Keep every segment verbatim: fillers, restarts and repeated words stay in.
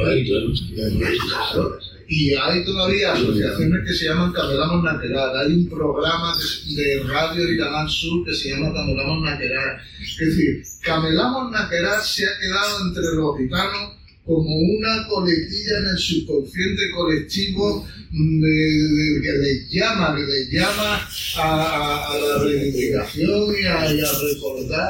Claro. Y hay todavía asociaciones que se llaman Camelamos Naquerar. Hay un programa de, de radio y Canal Sur que se llama Camelamos Naquerar. Es decir, Camelamos Naquerar se ha quedado entre los gitanos como una coletilla en el subconsciente colectivo de, de, que les llama, que les llama a, a, a la reivindicación y a, y a recordar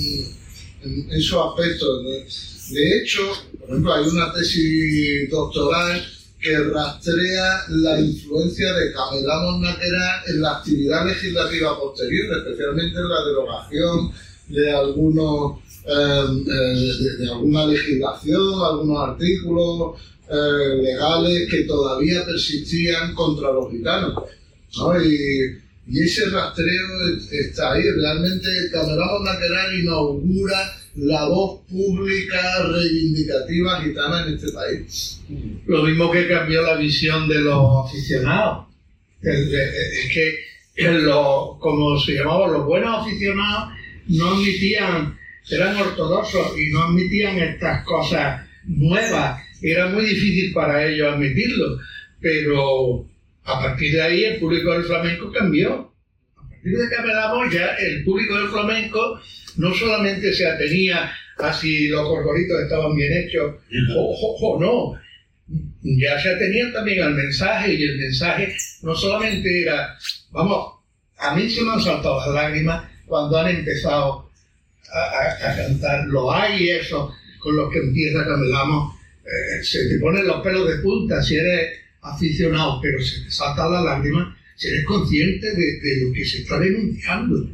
en esos aspectos. De, de hecho, por ejemplo, hay una tesis doctoral que rastrea la influencia de Camelamos Naquerar en la actividad legislativa posterior, especialmente en la derogación de algunos eh, eh, de, de alguna legislación, algunos artículos eh, legales que todavía persistían contra los gitanos, ¿no? Y, y ese rastreo está ahí. Realmente Camelamos Naquerar inaugura la voz pública reivindicativa gitana en este país. Lo mismo que cambió la visión de los aficionados. Es que los, como se llamaban, los buenos aficionados no admitían, eran ortodoxos y no admitían estas cosas nuevas. Era muy difícil para ellos admitirlo, pero a partir de ahí el público del flamenco cambió. A partir de Camelamos ya el público del flamenco no solamente se atenía a si los corcoritos estaban bien hechos o, o, o no, ya se atenían también al mensaje, y el mensaje no solamente era, vamos, a mí se me han saltado las lágrimas cuando han empezado a, a, a cantar los hay y eso con los que empieza Camelamos, eh, se te ponen los pelos de punta si eres aficionado, pero se te saltan las lágrimas si eres consciente de, de lo que se está denunciando.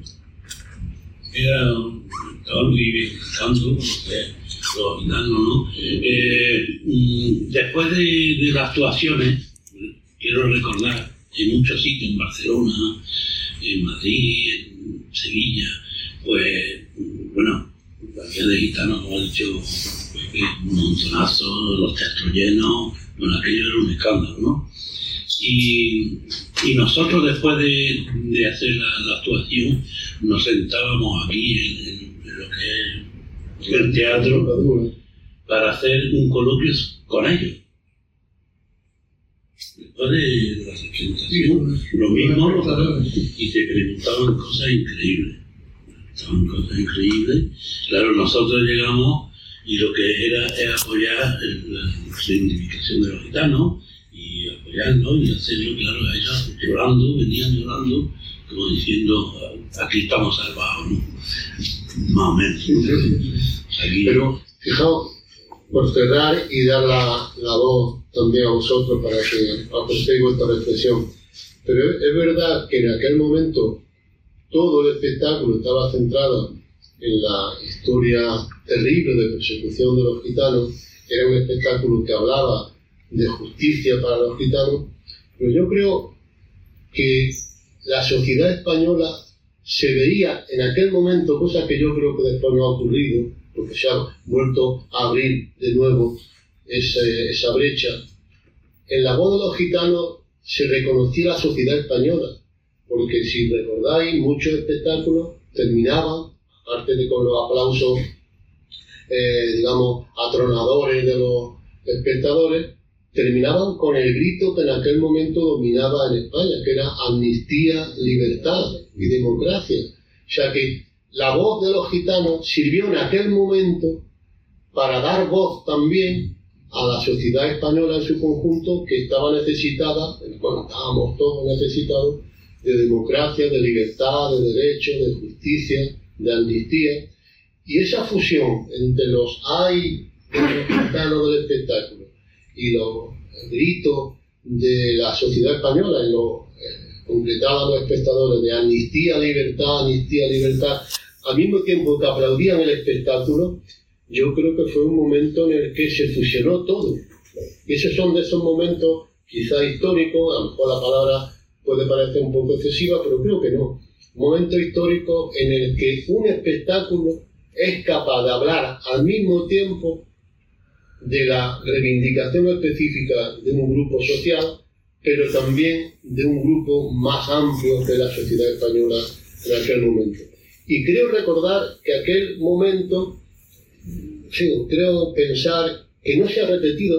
Era, estaban reivindicando los gitanos, ¿no? Eh, después de, de las actuaciones, quiero recordar, en muchos sitios, en Barcelona, en Madrid, en Sevilla, pues, bueno, la cantidad de gitanos como ha dicho, pues, un montonazo, los teatros llenos, bueno, aquello era un escándalo, ¿no? Y, y nosotros, después de, de hacer la, la actuación, nos sentábamos aquí en, en, en lo que es el teatro para hacer un coloquio con ellos. Después de la representación, lo mismo, y se preguntaban cosas increíbles. Estaban cosas increíbles. Claro, nosotros llegamos y lo que era era apoyar el, la identificación de los gitanos y apoyarnos y hacerlo, claro, a ellos llorando, venían llorando, como diciendo, aquí estamos salvados, ¿no? Más o menos. Aquí, pero, fijaos, por cerrar y dar la, la voz también a vosotros para que aportéis vuestra reflexión, pero es, es verdad que en aquel momento todo el espectáculo estaba centrado en la historia terrible de persecución de los gitanos. Era un espectáculo que hablaba de justicia para los gitanos, pero yo creo que la sociedad española se veía en aquel momento, cosa que yo creo que después no ha ocurrido, porque se ha vuelto a abrir de nuevo ese, esa brecha. En la voz de los gitanos se reconocía la sociedad española, porque si recordáis, muchos espectáculos terminaban, aparte de con los aplausos, eh, digamos, atronadores de los espectadores, terminaban con el grito que en aquel momento dominaba en España, que era amnistía, libertad y democracia. O sea que la voz de los gitanos sirvió en aquel momento para dar voz también a la sociedad española en su conjunto, que estaba necesitada, bueno, estábamos todos necesitados de democracia, de libertad, de derecho, de justicia, de amnistía. Y esa fusión entre los ay de los gitanos del espectáculo y los gritos de la sociedad española, en lo eh, concretaban los espectadores de amnistía, libertad, amnistía, libertad, al mismo tiempo que aplaudían el espectáculo, yo creo que fue un momento en el que se fusionó todo. Y esos son de esos momentos quizá históricos, a lo mejor la palabra puede parecer un poco excesiva, pero creo que no. Un momento histórico en el que un espectáculo es capaz de hablar al mismo tiempo de la reivindicación específica de un grupo social, pero también de un grupo más amplio de la sociedad española en aquel momento. Y creo recordar que aquel momento, sí, creo pensar que no se ha repetido